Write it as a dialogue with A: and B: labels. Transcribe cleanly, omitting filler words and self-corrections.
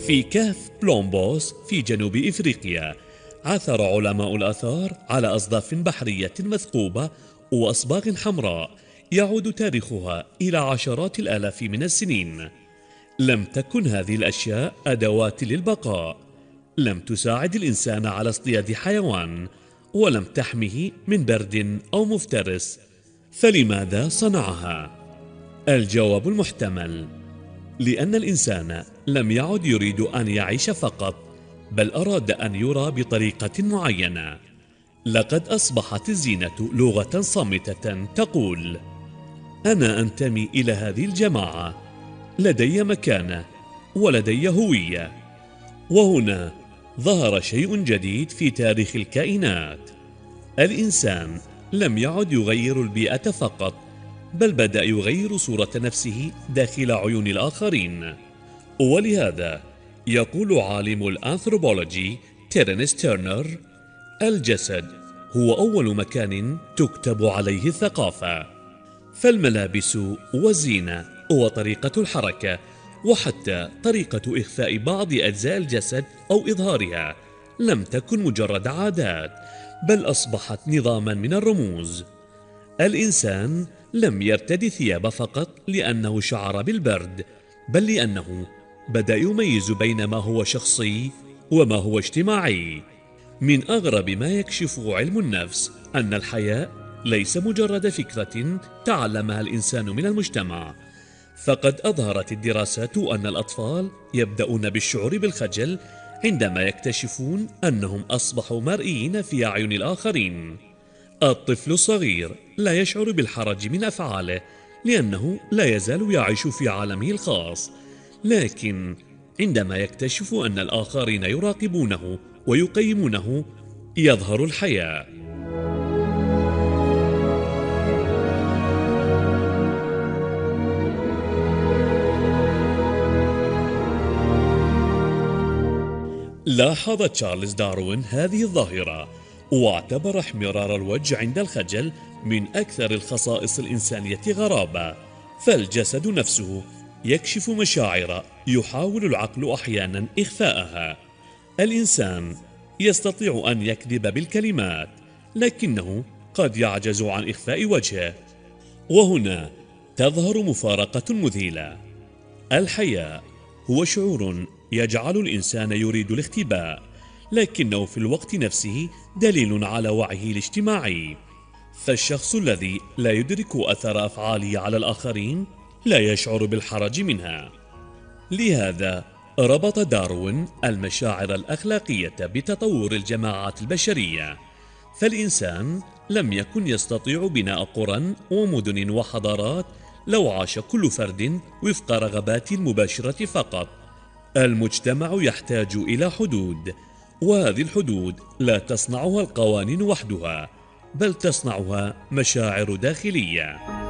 A: في كهف بلومبوس في جنوب إفريقيا، عثر علماء الآثار على أصداف بحرية مثقوبة وأصباغ حمراء يعود تاريخها إلى عشرات الآلاف من السنين. لم تكن هذه الأشياء أدوات للبقاء، لم تساعد الإنسان على اصطياد حيوان، ولم تحمه من برد أو مفترس. فلماذا صنعها؟ الجواب المحتمل: لأن الإنسان لم يعد يريد أن يعيش فقط، بل أراد أن يرى بطريقة معينة. لقد أصبحت الزينة لغة صامتة تقول: أنا أنتمي إلى هذه الجماعة، لدي مكانة ولدي هوية. وهنا ظهر شيء جديد في تاريخ الكائنات. الإنسان لم يعد يغير البيئة فقط، بل بدأ يغير صورة نفسه داخل عيون الآخرين. ولهذا يقول عالم الأنثروبولوجي تيرنس تيرنر: الجسد هو أول مكان تكتب عليه الثقافة. فالملابس والزينة وطريقة الحركة وحتى طريقة إخفاء بعض أجزاء الجسد أو إظهارها لم تكن مجرد عادات، بل أصبحت نظاما من الرموز. الإنسان لم يرتدي ثياب فقط لأنه شعر بالبرد، بل لأنه بدأ يميز بين ما هو شخصي وما هو اجتماعي. من أغرب ما يكشف علم النفس أن الحياء ليس مجرد فكرة تعلمها الإنسان من المجتمع، فقد أظهرت الدراسات أن الأطفال يبدأون بالشعور بالخجل عندما يكتشفون أنهم أصبحوا مرئيين في أعين الآخرين. الطفل الصغير لا يشعر بالحرج من أفعاله لأنه لا يزال يعيش في عالمه الخاص، لكن عندما يكتشف أن الآخرين يراقبونه ويقيمونه يظهر الحياء. لاحظ تشارلز داروين هذه الظاهرة، واعتبر احمرار الوجه عند الخجل من أكثر الخصائص الإنسانية غرابة. فالجسد نفسه يكشف مشاعر يحاول العقل أحيانا إخفاءها. الإنسان يستطيع أن يكذب بالكلمات، لكنه قد يعجز عن إخفاء وجهه. وهنا تظهر مفارقة مذهلة. الحياء هو شعور يجعل الإنسان يريد الاختباء، لكنه في الوقت نفسه دليل على وعيه الاجتماعي. فالشخص الذي لا يدرك أثر أفعاله على الآخرين لا يشعر بالحرج منها. لهذا ربط داروين المشاعر الأخلاقية بتطور الجماعات البشرية. فالإنسان لم يكن يستطيع بناء قرى ومدن وحضارات لو عاش كل فرد وفق رغبات المباشرة فقط. المجتمع يحتاج إلى حدود، وهذه الحدود لا تصنعها القوانين وحدها، بل تصنعها مشاعر داخلية.